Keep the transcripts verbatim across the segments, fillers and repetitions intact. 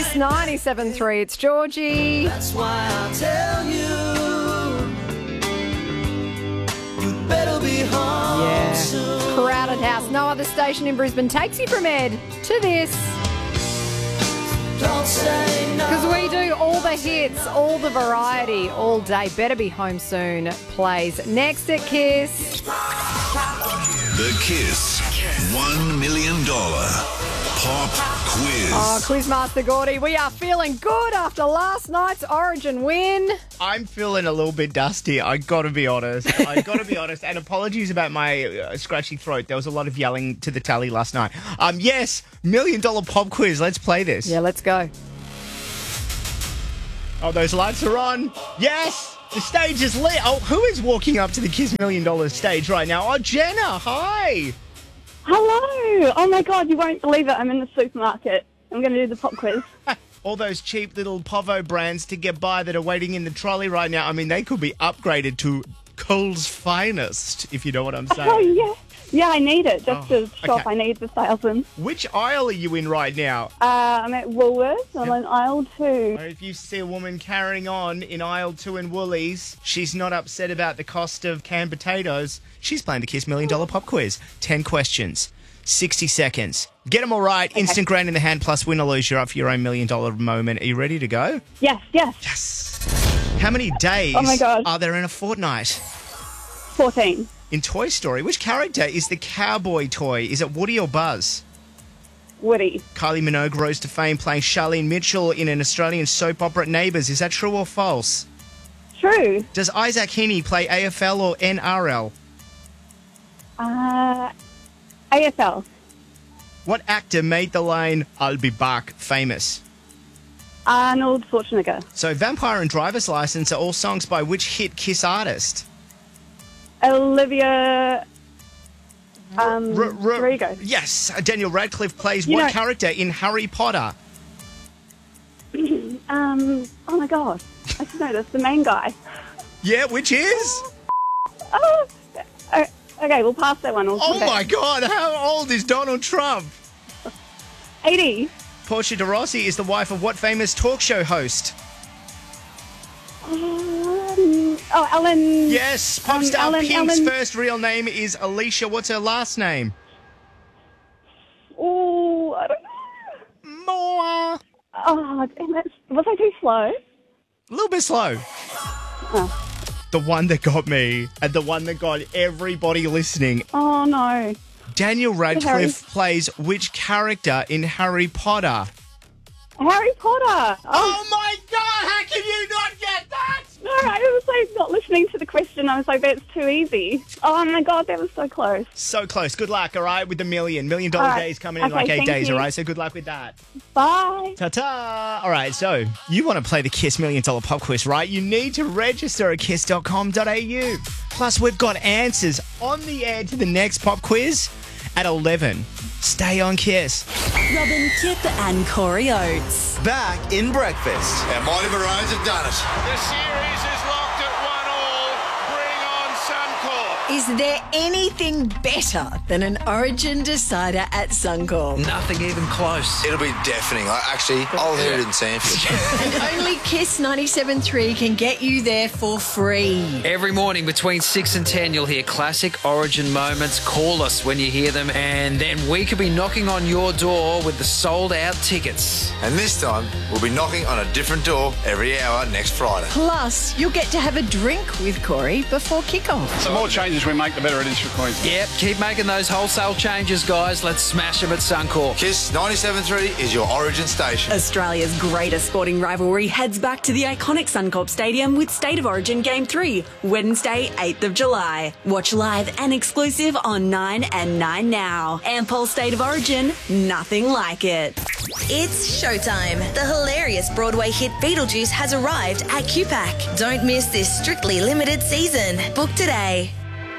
Kiss ninety-seven three. It's Georgie. That's why I tell you, you better be home Yeah. soon. Crowded house. No other station in Brisbane takes you from Ed to this. Don't say no. Because we do all the hits, all the variety, all day. Better Be Home Soon plays next at Kiss. The Kiss one million dollars Pop Quiz. Oh, Quizmaster Gordy, we are feeling good after last night's Origin win. I'm feeling a little bit dusty. I got to be honest. I got to be honest. And apologies about my uh, scratchy throat. There was a lot of yelling to the tally last night. Um, yes, million dollar pop quiz. Let's play this. Yeah, let's go. Oh, those lights are on. Yes, the stage is lit. Oh, who is walking up to the Kiss Million Dollar stage right now? Oh, Jenna. Hi. Hello! Oh my god, you won't believe it. I'm in the supermarket. I'm going to do the pop quiz. All those cheap little Povo brands to get by that are waiting in the trolley right now. I mean, they could be upgraded to Coles finest, if you know what I'm saying. Oh yeah. Yeah, I need it. Just Oh, to shop, okay. I need the salesman. Which aisle are you in right now? Uh, I'm at Woolworths. I'm on aisle two. Or if you see a woman carrying on in aisle two in Woolies, she's not upset about the cost of canned potatoes. She's playing the Kiss Million Dollar Pop Quiz. Ten questions, sixty seconds. Get them all right. Instant grand in the hand plus win or lose. You're up for your own million dollar moment. Are you ready to go? Yes, yes. Yes. How many days Oh my God. are there in a fortnight? fourteen. In Toy Story, which character is the cowboy toy? Is it Woody or Buzz? Woody. Kylie Minogue rose to fame playing Charlene Mitchell in an Australian soap opera, Neighbours. Is that true or false? True. Does Isaac Heaney play A F L or N R L? Uh, A F L. What actor made the line, "I'll be back," famous? Arnold Schwarzenegger. So Vampire and Driver's License are all songs by which hit Kiss artist? Olivia um, R- r- Rodrigo. Yes. Daniel Radcliffe plays You what know- character in Harry Potter? Um, oh my god. I should know this. The main guy. Yeah, which is? Oh, uh, okay, we'll pass that one. We'll Oh come back. my God, how old is Donald Trump? eighty. Portia de Rossi is the wife of what famous talk show host? Um, oh, Ellen. Yes, pop Um, star Ellen- Pink's Ellen- first real name is Alicia. What's her last name? Oh, I don't know. More. Oh, damn it. Was I too slow? A little bit slow. The one that got me and the one that got everybody listening. Oh, no. Daniel Harry. Radcliffe plays which character in Harry Potter? Harry Potter. Oh, Oh my God, how can you not get that? no, I was like not listening to the question. I was like, that's too easy. Oh, my God, that was so close. So close. Good luck, all right, with the million. Million dollar All right. days coming in Okay, like eight thank days, you. all right? So good luck with that. Bye. Ta-ta! All right, so you want to play the Kiss Million Dollar Pop Quiz, right? You need to register at kiss dot com dot a u. Plus, we've got answers on the air to the next pop quiz at eleven. Stay on Kiss. Robin Kip and Corey Oates. Back in breakfast. Our Mighty Maroons have done it. The series is locked at one all. Bring on Suncorp. Is there anything better than an Origin decider at Suncorp? Nothing even close. It'll be deafening. I actually, I'll hear it in Sanford. And only Kiss ninety-seven three can get you there for free. Every morning between six and ten, you'll hear classic Origin moments. Call us when you hear them, and then we could be knocking on your door with the sold-out tickets. And this time, we'll be knocking on a different door every hour next Friday. Plus, you'll get to have a drink with Corey before kickoff. The more changes we make, the better it is for Queensland. Yep, keep making those wholesale changes, guys. Let's smash them at Suncorp. Kiss ninety-seven point three is your Origin station. Australia's greatest sporting rivalry heads back to the iconic Suncorp Stadium with State of Origin Game three, Wednesday, eighth of July. Watch live and exclusive on nine and nine now. Ampol State of Origin, nothing like it. It's showtime. The hilarious Broadway hit Beetlejuice has arrived at Q PAC. Don't miss this strictly limited season. Book today.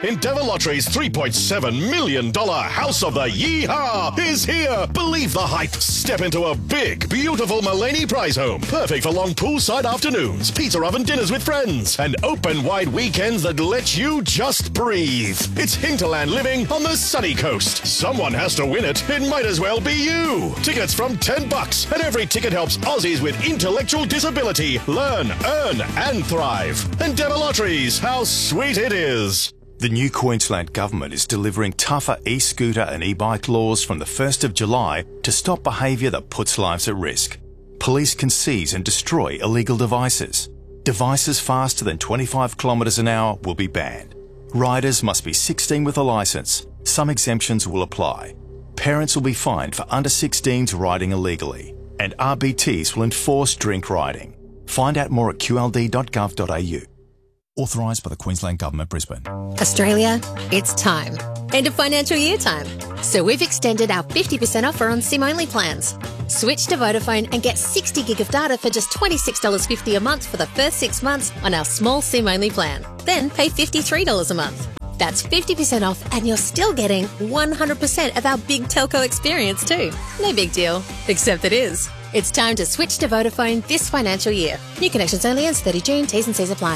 Endeavour Lottery's three point seven million dollars House of the Yeehaw is here. Believe the hype. Step into a big, beautiful Mulaney prize home. Perfect for long poolside afternoons, pizza oven dinners with friends, and open-wide weekends that let you just breathe. It's Hinterland living on the sunny coast. Someone has to win it. It might as well be you. Tickets from ten bucks, and every ticket helps Aussies with intellectual disability learn, earn, and thrive. Endeavour Lotteries, how sweet it is. The new Queensland Government is delivering tougher e-scooter and e-bike laws from the first of July to stop behaviour that puts lives at risk. Police can seize and destroy illegal devices. Devices faster than twenty-five kilometres an hour will be banned. Riders must be sixteen with a licence. Some exemptions will apply. Parents will be fined for under sixteens riding illegally. And R B Ts will enforce drink riding. Find out more at q l d dot gov dot a u. Authorised by the Queensland Government, Brisbane. Australia, it's time. End of financial year time. So we've extended our fifty percent offer on SIM-only plans. Switch to Vodafone and get sixty gig of data for just twenty-six dollars fifty a month for the first six months on our small SIM-only plan. Then pay fifty-three dollars a month. That's fifty percent off and you're still getting one hundred percent of our big telco experience too. No big deal, except it is. It's time to switch to Vodafone this financial year. New connections only ends thirty June. T's and C's apply.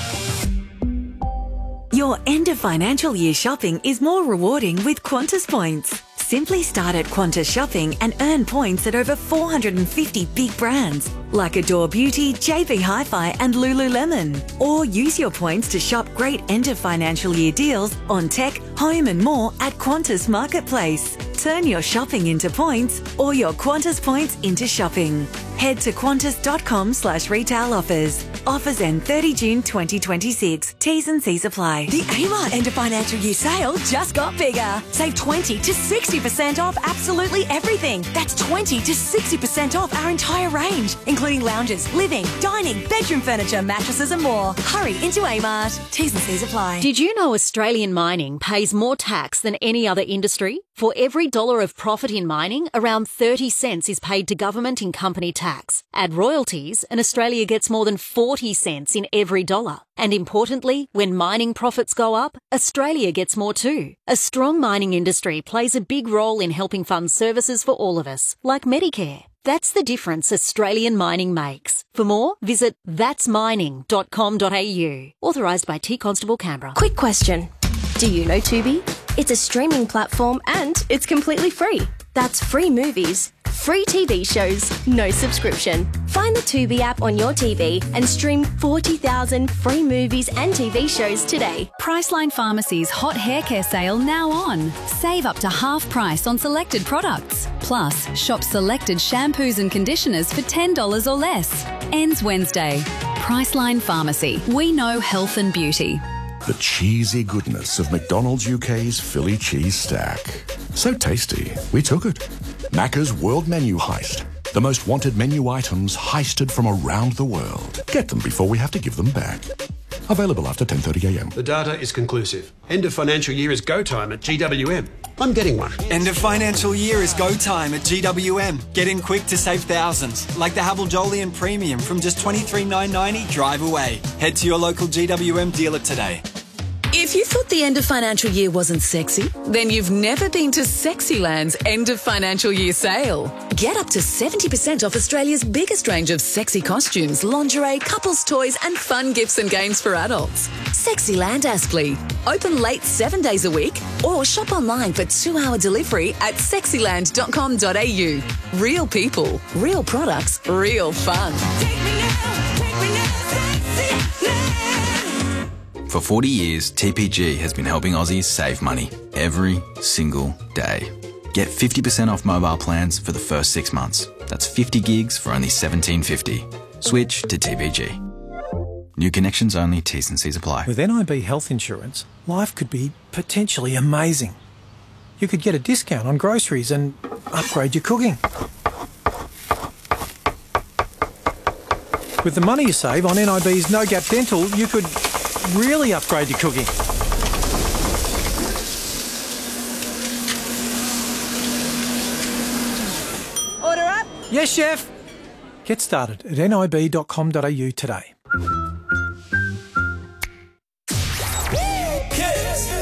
Your end of financial year shopping is more rewarding with Qantas points. Simply start at Qantas Shopping and earn points at over four hundred fifty big brands like Adore Beauty, J B Hi-Fi and Lululemon. Or use your points to shop great end of financial year deals on tech, home and more at Qantas Marketplace. Turn your shopping into points or your Qantas points into shopping. Head to qantas.com slash retail offers. Offers end thirty June twenty twenty-six. T's and C's apply. The Amart end of financial year sale just got bigger. Save twenty to sixty percent off absolutely everything. That's twenty to sixty percent off our entire range, including lounges, living, dining, bedroom furniture, mattresses and more. Hurry into Amart. T's and C's apply. Did you know Australian mining pays more tax than any other industry? For every dollar of profit in mining, around thirty cents is paid to government in company tax. Add royalties and Australia gets more than forty cents in every dollar. And importantly, when mining profits go up, Australia gets more too. A strong mining industry plays a big role in helping fund services for all of us, like Medicare. That's the difference Australian mining makes. For more, visit thats mining dot com dot a u. Authorised by T Constable Canberra. Quick question. Do you know Tubi? It's a streaming platform and it's completely free. That's free movies, free T V shows, no subscription. Find the Tubi app on your T V and stream forty thousand free movies and T V shows today. Priceline Pharmacy's hot hair care sale now on. Save up to half price on selected products. Plus, shop selected shampoos and conditioners for ten dollars or less. Ends Wednesday. Priceline Pharmacy. We know health and beauty. The cheesy goodness of McDonald's U K's Philly cheese stack. So tasty, we took it. Macca's World Menu Heist. The most wanted menu items heisted from around the world. Get them before we have to give them back. Available after ten thirty a m. The data is conclusive. End of financial year is go time at G W M. I'm getting one. End of financial year is go time at G W M. Get in quick to save thousands, like the Havel Jolyon Premium from just twenty-three nine ninety drive away. Head to your local G W M dealer today. If you thought the end of financial year wasn't sexy, then you've never been to Sexyland's end of financial year sale. Get up to seventy percent off Australia's biggest range of sexy costumes, lingerie, couples toys and fun gifts and games for adults. Sexyland Aspley. Open late seven days a week or shop online for two-hour delivery at sexyland dot com dot a u. Real people, real products, real fun. Take me now, take me now, Sexyland. For forty years, T P G has been helping Aussies save money every single day. Get fifty percent off mobile plans for the first six months. That's fifty gigs for only seventeen fifty. Switch to T P G. New connections only, T's and C's apply. With N I B health insurance, life could be potentially amazing. You could get a discount on groceries and upgrade your cooking. With the money you save on N I B's No Gap Dental, you could really upgrade your cooking. Order up. Yes, chef. Get started at N I B dot com dot a u today.